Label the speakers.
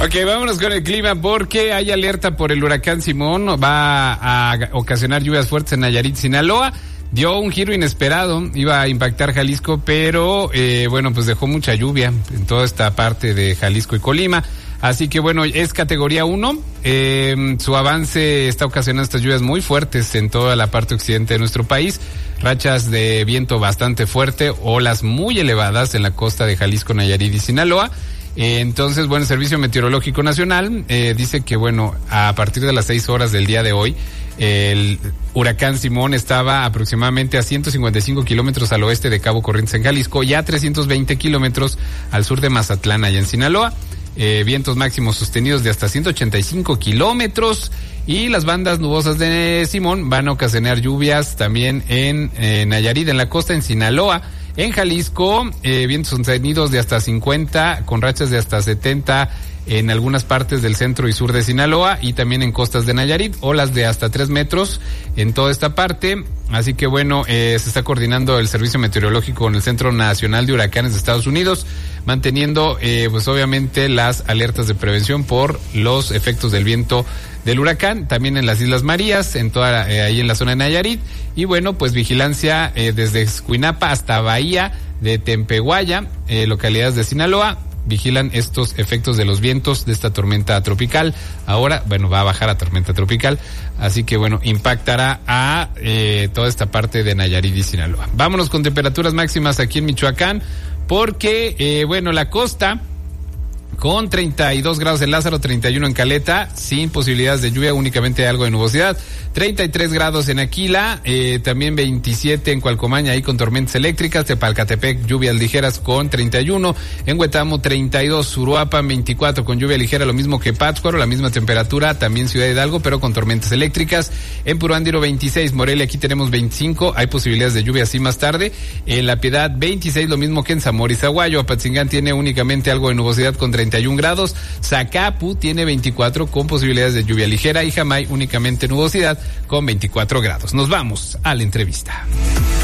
Speaker 1: Ok, vámonos con el clima porque hay alerta por el huracán Simón. Va a ocasionar lluvias fuertes en Nayarit, Sinaloa. Dio un giro inesperado, iba a impactar Jalisco, pero bueno, pues dejó mucha lluvia en toda esta parte de Jalisco y Colima. Así que bueno, es categoría 1. Su avance está ocasionando estas lluvias muy fuertes en toda la parte occidente de nuestro país. Rachas de viento bastante fuerte, olas muy elevadas en la costa de Jalisco, Nayarit y Sinaloa. Entonces, bueno, el Servicio Meteorológico Nacional dice que, bueno, a partir de las 6 horas del día de hoy, el huracán Simón estaba aproximadamente a 155 kilómetros al oeste de Cabo Corrientes en Jalisco y a 320 kilómetros al sur de Mazatlán, allá en Sinaloa. Vientos máximos sostenidos de hasta 185 kilómetros y las bandas nubosas de Simón van a ocasionar lluvias también en Nayarit, en la costa, en Sinaloa. En Jalisco, vientos sostenidos de hasta 50, con rachas de hasta 70 en algunas partes del centro y sur de Sinaloa y también en costas de Nayarit, olas de hasta 3 metros en toda esta parte. Así que bueno, se está coordinando el Servicio Meteorológico con el Centro Nacional de Huracanes de Estados Unidos, manteniendo pues obviamente las alertas de prevención por los efectos del viento del huracán, también en las Islas Marías, en toda ahí en la zona de Nayarit, y bueno, pues vigilancia desde Escuinapa hasta Bahía de Tempehuaya, localidades de Sinaloa. Vigilan estos efectos de los vientos de esta tormenta tropical. Ahora, bueno, va a bajar a tormenta tropical, así que bueno, impactará a toda esta parte de Nayarit y Sinaloa. Vámonos con temperaturas máximas aquí en Michoacán, porque bueno, la costa con 32 grados en Lázaro, 31 en Caleta, sin posibilidades de lluvia, únicamente algo de nubosidad. 33 grados en Aquila, también 27 en Cualcomaña, ahí con tormentas eléctricas. Tepalcatepec, lluvias ligeras con 31. En Huetamo, 32. Uruapan, 24 con lluvia ligera, lo mismo que Pátzcuaro, la misma temperatura. También Ciudad Hidalgo, pero con tormentas eléctricas. En Puruándiro, 26. Morelia, aquí tenemos 25. Hay posibilidades de lluvia así más tarde. En La Piedad, 26, lo mismo que en Zamora y Zaguayo. Apatzingán tiene únicamente algo de nubosidad con 31 grados. Zacapu tiene 24 con posibilidades de lluvia ligera y Jamay únicamente nubosidad con 24 grados. Nos vamos a la entrevista.